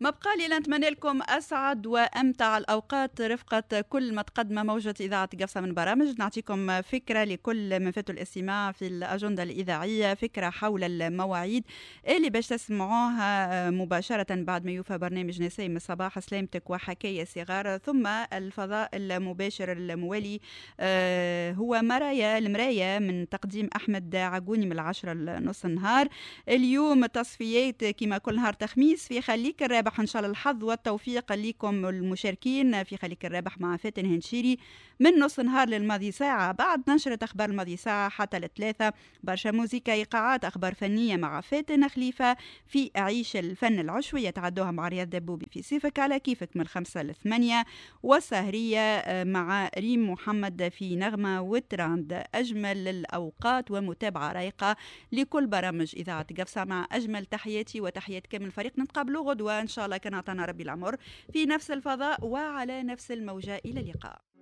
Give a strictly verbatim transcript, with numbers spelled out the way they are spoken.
ما بقى لي نتمنى لكم أسعد وأمتع الأوقات رفقة كل ما تقدم موجة إذاعة قفصة من برامج. نعطيكم فكرة لكل من فاتوا الاستماع في الأجندة الإذاعية، فكرة حول المواعيد اللي باش تسمعوها مباشرة بعد ما يوفى برنامج نسيم الصباح سلامتك وحكاية صغار، ثم الفضاء المباشر الموالي هو مرايا المراية من تقديم أحمد عقوني من العشرة لنص النهار. اليوم تصفيات كما كل نهار تخميس في خليك الرابح، ان شاء الله الحظ والتوفيق لكم المشاركين في خليك الرابح مع فاتن هنشيري من نص نهار للماضي ساعة، بعد نشرة أخبار الماضي ساعة حتى الثلاثة برشا موسيقى إيقاعات أخبار فنية مع فاتن خليفة في عيش الفن العشوي يتعدوها مع رياض دبوبي في سيفك على كيفك من الخمسة لثمانية، والسهرية مع ريم محمد في نغمة وتراند. أجمل الأوقات ومتابعة رايقة لكل برامج إذاعة قفصة مع أجمل تحياتي وتحيات كامل الفريق. نتقابلوا غدوة إن شاء الله كان عطانا ربي العمر في نفس الفضاء وعلى نفس الموجة. إلى اللقاء.